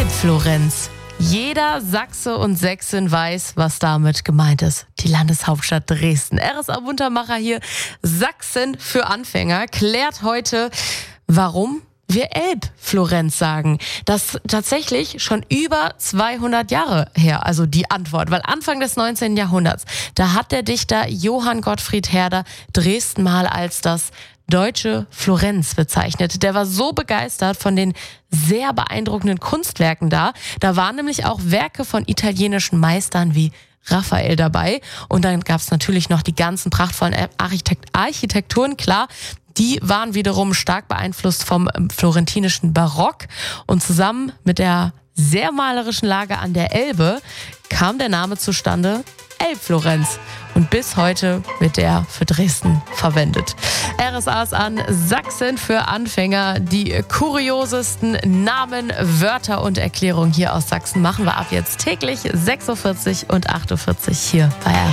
Elbflorenz. Jeder Sachse und Sächsin weiß, was damit gemeint ist. Die Landeshauptstadt Dresden. RSA Buntermacher hier. Sachsen für Anfänger klärt heute, warum wir Elbflorenz sagen. Das tatsächlich schon über 200 Jahre her, also die Antwort. Weil Anfang des 19. Jahrhunderts, da hat der Dichter Johann Gottfried Herder Dresden mal als das deutsche Florenz bezeichnet. Der war so begeistert von den sehr beeindruckenden Kunstwerken da. Da waren nämlich auch Werke von italienischen Meistern wie Raphael dabei. Und dann gab es natürlich noch die ganzen prachtvollen Architekturen, klar. Die waren wiederum stark beeinflusst vom florentinischen Barock. Und zusammen mit der sehr malerischen Lage an der Elbe kam der Name zustande, Elbflorenz. Und bis heute wird der für Dresden verwendet. RSA's an Sachsen für Anfänger. Die kuriosesten Namen, Wörter und Erklärungen hier aus Sachsen machen wir ab jetzt täglich 6.40 Uhr und 8.40 Uhr hier bei RSA.